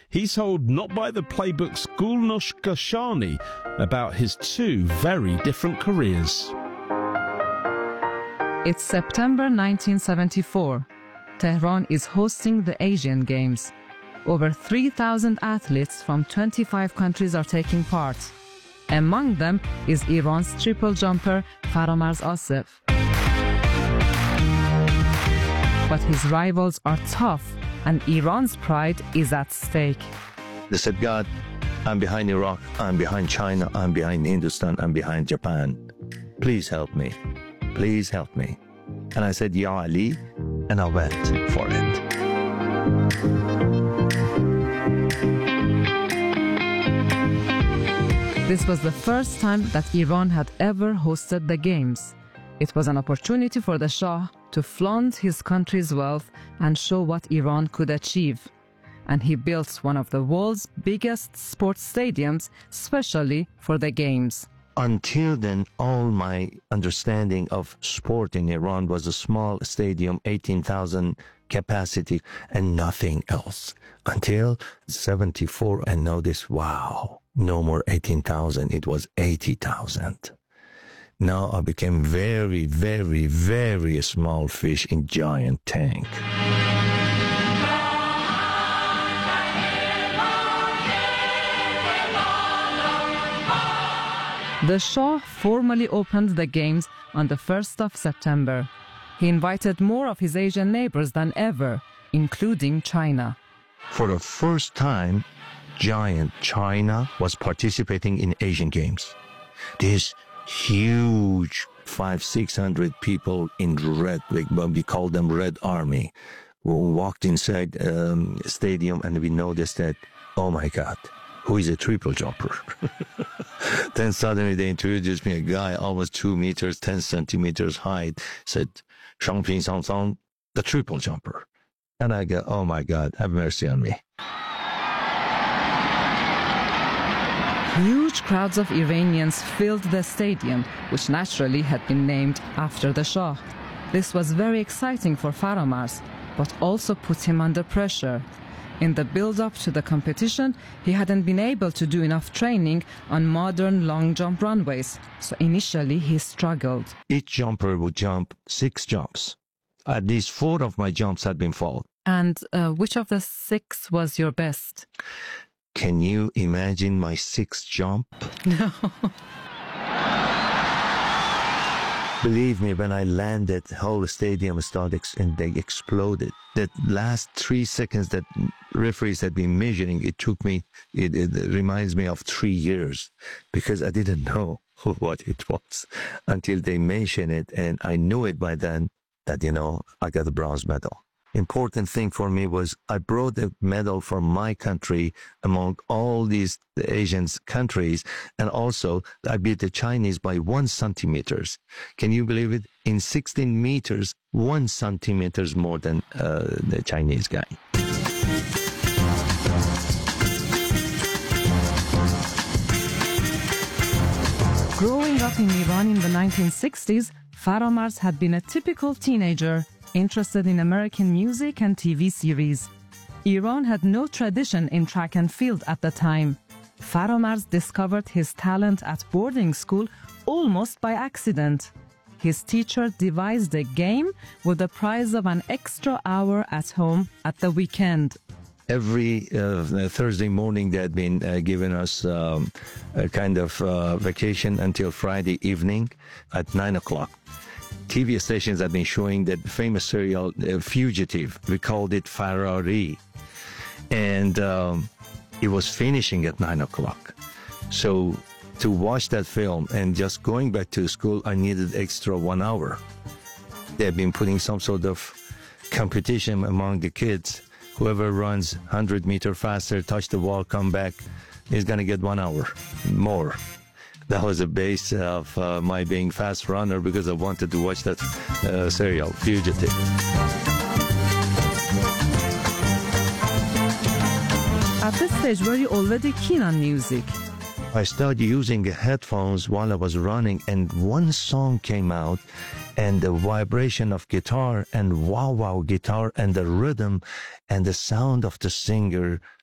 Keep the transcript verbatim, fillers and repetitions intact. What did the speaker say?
he's told not by the playbook's Gulnosh Gashani about his two very different careers. It's September nineteen seventy-four. Tehran is hosting the Asian Games. Over three thousand athletes from twenty-five countries are taking part. Among them is Iran's triple jumper Faramarz Asef. But his rivals are tough, and Iran's pride is at stake. They said, God, I'm behind Iraq, I'm behind China, I'm behind Hindustan, I'm behind Japan. Please help me. Please help me. And I said, Ya Ali, and I went for it. This was the first time that Iran had ever hosted the Games. It was an opportunity for the Shah to flaunt his country's wealth and show what Iran could achieve. And he built one of the world's biggest sports stadiums, specially for the Games. Until then, all my understanding of sport in Iran was a small stadium, eighteen thousand capacity, and nothing else. Until seventy-four, I noticed, wow, no more eighteen thousand, it was eighty thousand. Now I became very, very, very small fish in giant tank. The Shah formally opened the Games on the first of September. He invited more of his Asian neighbors than ever, including China. For the first time, giant China was participating in Asian Games. This huge five, six hundred people in red, we call them Red Army, we walked inside the um, stadium and we noticed that, oh my God, who is a triple jumper? Then suddenly they introduced me a guy almost two meters, ten centimeters high, said, Shangping Sangsang, the triple jumper. And I go, oh my God, have mercy on me. Huge crowds of Iranians filled the stadium, which naturally had been named after the Shah. This was very exciting for Faramarz, but also put him under pressure. In the build-up to the competition, he hadn't been able to do enough training on modern long-jump runways, so initially he struggled. Each jumper would jump six jumps. At least four of my jumps had been fauled. And uh, which of the six was your best? Can you imagine my sixth jump? No. Believe me, when I landed, the whole stadium started ex and they exploded. That last three seconds that referees had been measuring, it took me, it, it reminds me of three years because I didn't know what it was until they mentioned it, and I knew it by then that, you know, I got a bronze medal. Important thing for me was I brought a medal from my country among all these Asian countries, and also I beat the Chinese by one centimeters. Can you believe it? In sixteen meters, one centimeters more than uh, the Chinese guy. Growing up in Iran in the nineteen sixties, Faramarz had been a typical teenager, interested in American music and T V series. Iran had no tradition in track and field at the time. Faramarz discovered his talent at boarding school almost by accident. His teacher devised a game with the prize of an extra hour at home at the weekend. Every uh, Thursday morning they had been uh, giving us um, a kind of uh, vacation until Friday evening at nine o'clock. T V stations have been showing that famous serial uh, Fugitive. We called it Ferrari. And um, it was finishing at nine o'clock. So to watch that film and just going back to school, I needed extra one hour. They've been putting some sort of competition among the kids. Whoever runs one hundred meters faster, touch the wall, come back, is going to get one hour more. That was the base of uh, my being fast runner because I wanted to watch that uh, serial, Fugitive. At this stage, were you already keen on music? I started using headphones while I was running, and one song came out, and the vibration of guitar and wow wow guitar and the rhythm and the sound of the singer